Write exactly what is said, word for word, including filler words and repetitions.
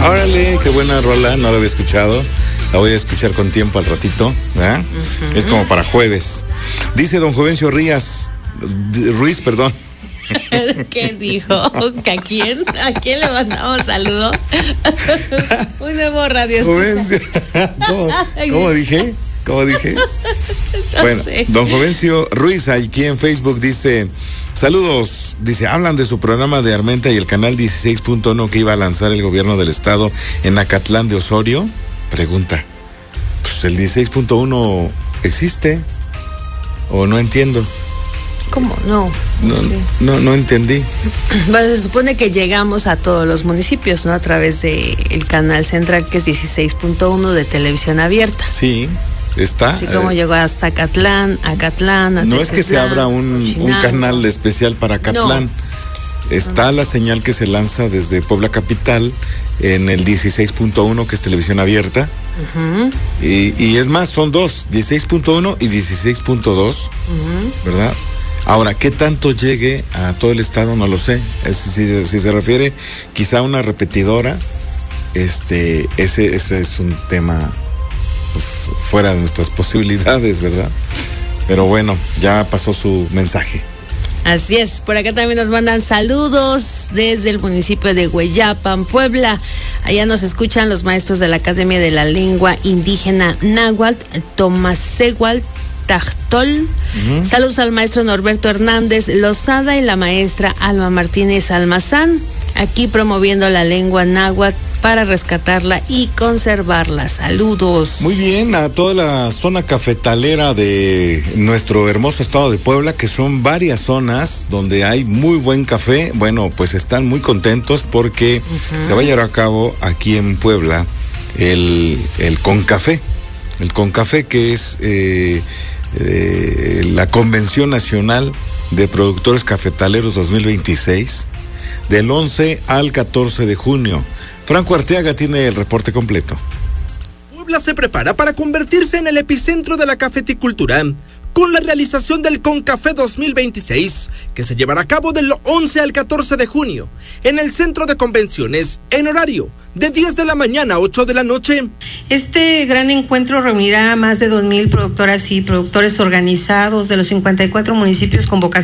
Órale, qué buena rola, no la había escuchado. La voy a escuchar con tiempo al ratito, ¿verdad? Uh-huh. Es como para jueves. Dice don Jovencio Rías, Ruiz, perdón. ¿Qué dijo? ¿Que a quién? ¿A quién le mandamos saludos? Un nuevo radio. Jovencio. ¿Cómo, ¿Cómo dije? ¿Cómo dije? No bueno, sé. Don Jovencio Ruiz, aquí en Facebook dice, saludos, dice, hablan de su programa de Armenta y el canal dieciséis punto uno que iba a lanzar el gobierno del estado en Acatlán de Osorio. Pregunta, pues el dieciséis punto uno existe o no entiendo. ¿Cómo? No. No, no, sé. no, no entendí. Bueno, se supone que llegamos a todos los municipios, ¿no? A través de el canal central que es dieciséis punto uno de televisión abierta. Sí. Está. Así como eh, llegó hasta Acatlán, Acatlán, Atezetlán. No es que se abra un, un canal especial para Acatlán. No. Está la señal que se lanza desde Puebla Capital en el dieciséis punto uno, que es televisión abierta. Uh-huh. Y, y es más, son dos, dieciséis punto uno y dieciséis punto dos, uh-huh. ¿verdad? Ahora, ¿qué tanto llegue a todo el estado? No lo sé. Es, si, si se refiere quizá a una repetidora, este, ese, ese es un tema pues, fuera de nuestras posibilidades, ¿verdad? Pero bueno, ya pasó su mensaje. Así es, por acá también nos mandan saludos desde el municipio de Hueyapan, Puebla. Allá nos escuchan los maestros de la Academia de la Lengua Indígena Náhuatl, Tomasehuatl Tachtol. Uh-huh. Saludos al maestro Norberto Hernández Lozada y la maestra Alma Martínez Almazán, aquí promoviendo la lengua náhuatl para rescatarla y conservarla. Saludos. Muy bien, a toda la zona cafetalera de nuestro hermoso estado de Puebla, que son varias zonas donde hay muy buen café. Bueno, pues están muy contentos porque uh-huh. se va a llevar a cabo aquí en Puebla el, el Concafé. El Concafé, que es eh, eh, la Convención Nacional de Productores Cafetaleros dos mil veintiséis, del once al catorce de junio. Franco Arteaga tiene el reporte completo. Puebla se prepara para convertirse en el epicentro de la cafeticultura con la realización del Concafé dos mil veintiséis, que se llevará a cabo del once al catorce de junio en el Centro de Convenciones en horario de diez de la mañana a ocho de la noche. Este gran encuentro reunirá a más de dos mil productoras y productores organizados de los cincuenta y cuatro municipios con vocación